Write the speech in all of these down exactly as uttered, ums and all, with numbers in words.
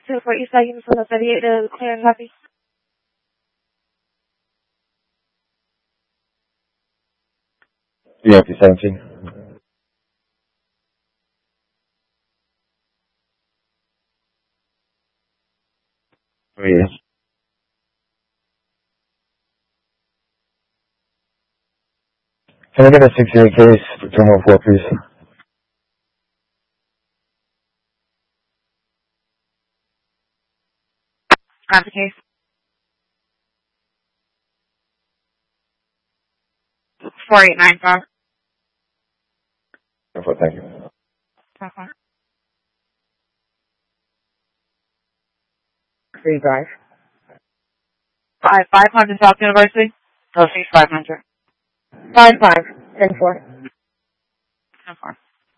two for East Side Units on the thirty-eight to clear and copy. Yeah, seventeen. Oh, yes. Can I get a sixty-eight case for terminal four, please? Copy case. four eight nine five. Thank you. Okay. Three Drive. Five five hundred South University. Oh, six five hundred. Five five. Ten four. Ten four.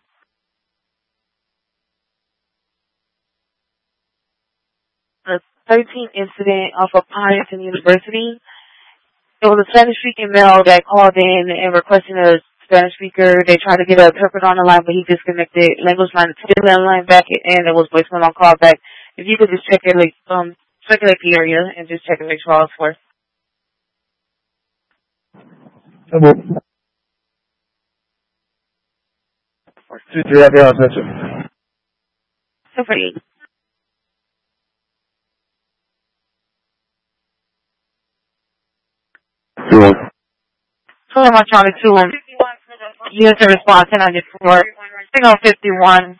The thirteenth incident off of Pioneer University. It was a Spanish speaking male that called in and requesting a Spanish speaker. They tried to get an interpreter on the line, but he disconnected. Language line to the line back, and it was voicemail on call back. If you could just check it, like, um, circulate the area and just check and make sure all is for. Two, three, I'll be on attention. Super eight. Two, one. Two one Charlie two one. User response ten ninety-four. Signal fifty-one.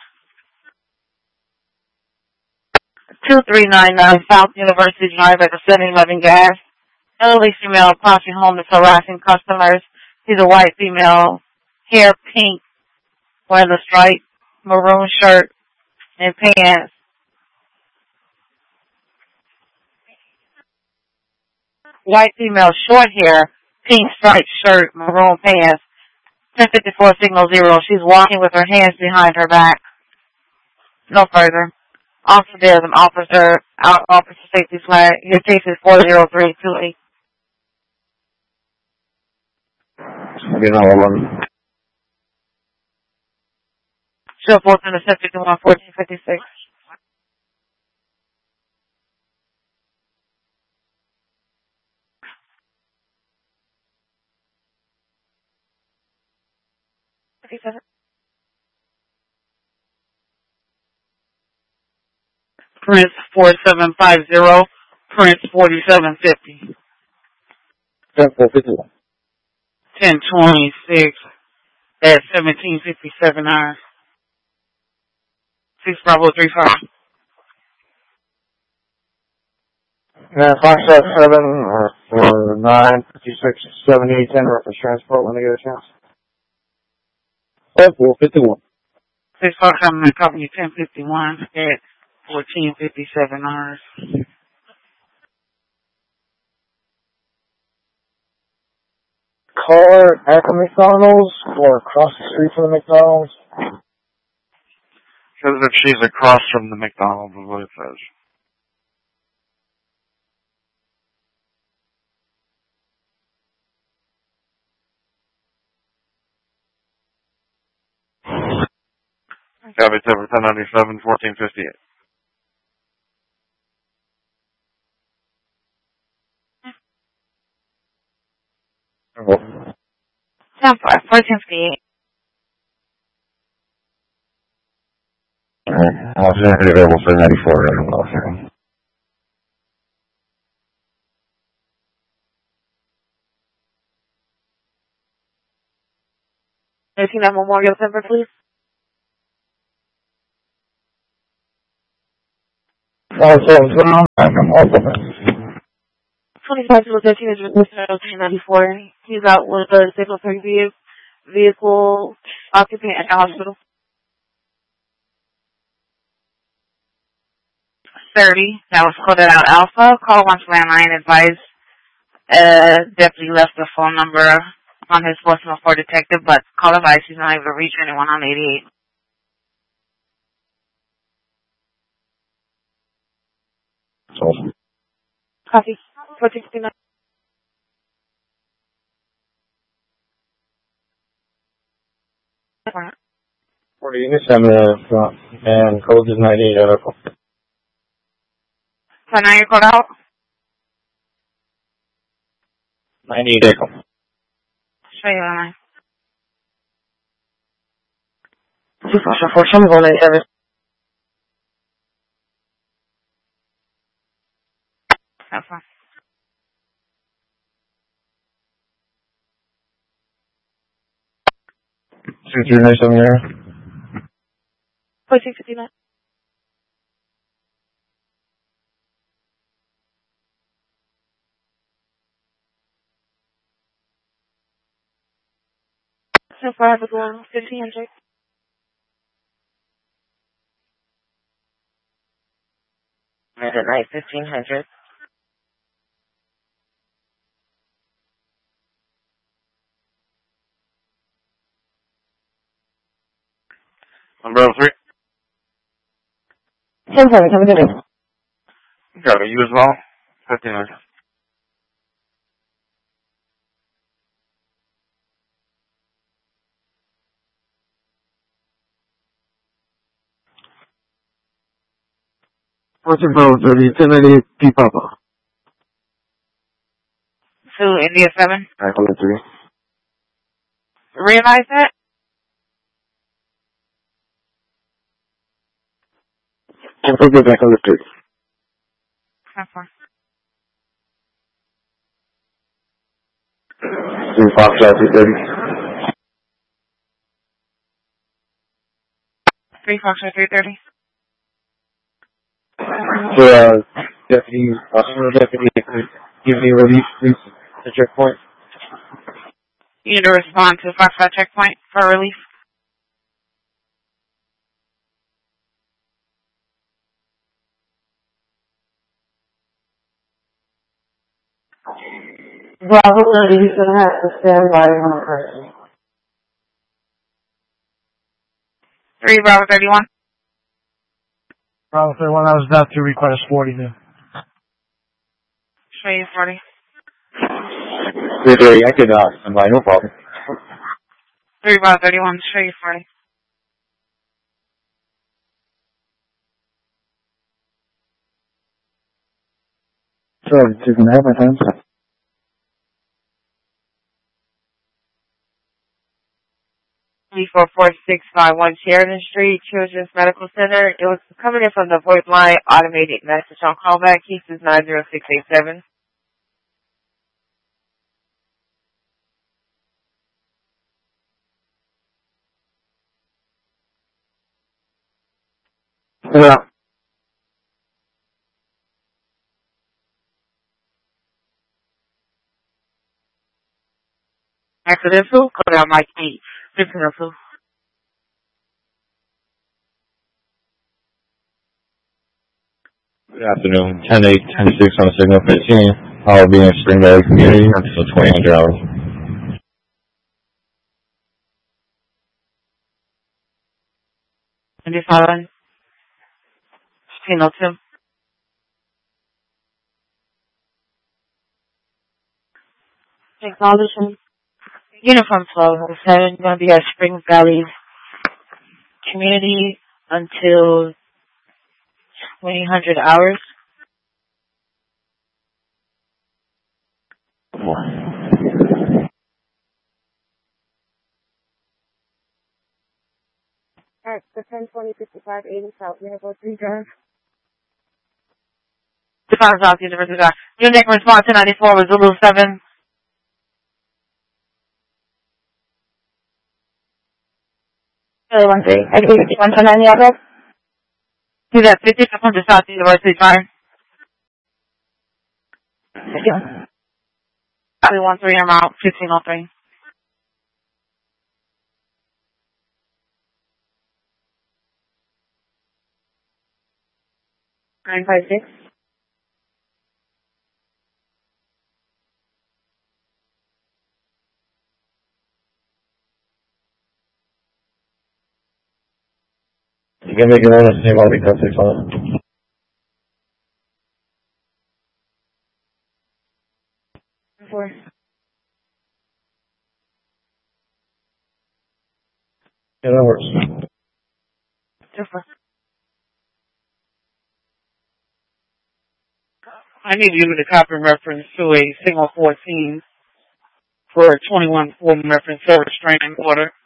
two three nine nine South University Drive at the seven eleven gas. Elderly female approaching home is harassing customers. She's a white female, hair pink, wearing a stripe, maroon shirt, and pants. White female, short hair, pink striped shirt, maroon pants. ten fifty-four signal zero. She's walking with her hands behind her back. No further. Also, there's an officer, out officer safety flag. Your case is four zero three two eight. You know, one. Show fourteen to seven fifty-one, fourteen fifty-six. fifty-seven. Prince four seven five zero, Prince forty-seven fifty. ten four fifty-one. ten twenty-six at seventeen fifty-seven hours. six Bravo three five. Yeah, five seven seven or four nine fifty six seventy eight ten reference transport when they get a chance. Oh, four fifty one. six Fox coming to company ten fifty one at fourteen fifty seven hours. Car at the McDonald's or across the street from the McDonald's? Because if she's across from the McDonald's is what it says. Copy seven ten ninety seven fourteen fifty eight. ten five, fourteen fifty eight. Alright, I'll send it available for ninety four right now. eighteen at Memorial Center, please. Oh, so it's on. I'm open. twenty-five to thirteen is Mister eighteen ninety-four. He's out with a signal three vehicle occupant at the hospital. thirty. That was coded out Alpha. Call once landline advised. Uh, deputy left the phone number on his voicemail for detective, but call advice he's not able to reach anyone on eighty-eight. Awesome. Copy. fourteen fifty-nine. forty units, I'm in the front, and code is ninety-eight. So now you're called out? ninety vehicle. Show you online. Two four four, some one nine seven. That's fine. Two three nine seven there. Pushing fifty-nine. So far, I have a goal fifteen hundred. At night, fifteen hundred. Umbrella three. ten seven, coming to me. Got it. You as well? fifteen hundred. Fourteen Bravo thirty, ten ninety P Papa. Two India seven. Alright, hold on three. Realize that? And we'll get back on the three. That's fine. Three Fox out three thirty. Three Fox or three thirty. So, uh, deputy, hospital deputy, give me relief, please, the checkpoint. You need to respond to Foxtrot checkpoint for relief. Bravo thirty, he's gonna have to stand by one person. Three Bravo thirty-one. Bravo thirty-one, I was about to request forty then. Show you forty. three thirty, I could, uh, stand by, no problem. Three Bravo thirty-one. Show you forty. Sure, you can have my time. three four four six five one Sheridan Street, Children's Medical Center. It was coming in from the voice line, automated message on callback. Cases nine zero six eight seven. Yeah. Accidental? Code out Mike eight. Accidental. Good afternoon. ten eight, ten six on signal fifteen. I'll be in Spring Valley Community until twenty hundred hours. And this one, fifteen oh two. Acknowledgement. Uniform twelve oh seven, going to be at Spring Valley Community until twenty hundred hours. Alright, the ten twenty fifty-five eighty South Universal three Drive. The Fox South University Drive. Unit response to ninety-four was Zulu seven. Zero one three. I can be one ten nine the address. He's at fifty-five hundred South University Drive. fifty-one. three one three, I'm out. fifteen oh three. nine five six. You can make your own name, I'll be perfect on it. Four. Yeah, that works. Super. I need to give you the copy reference to a single fourteen for a twenty-one form reference for a restraining order.